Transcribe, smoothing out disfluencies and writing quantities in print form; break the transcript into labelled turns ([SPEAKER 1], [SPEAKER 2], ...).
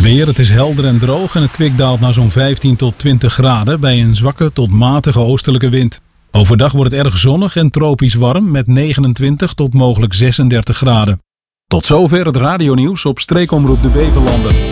[SPEAKER 1] weer, het is helder en droog en het kwik daalt naar zo'n 15 tot 20 graden bij een zwakke tot matige oostelijke wind. Overdag wordt het erg zonnig en tropisch warm met 29 tot mogelijk 36 graden. Tot zover het radionieuws op Streekomroep de Beverlanden.